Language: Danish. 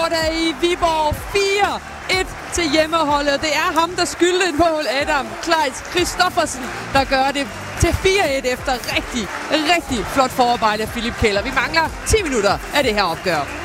står der i Viborg 4-1 til hjemmeholdet. Det er ham, der skyldte et mål, Adam Kleis Christoffersen, der gør det til 4-1 efter rigtig flot forarbejde af Philip Keller. Vi mangler 10 minutter af det her opgør.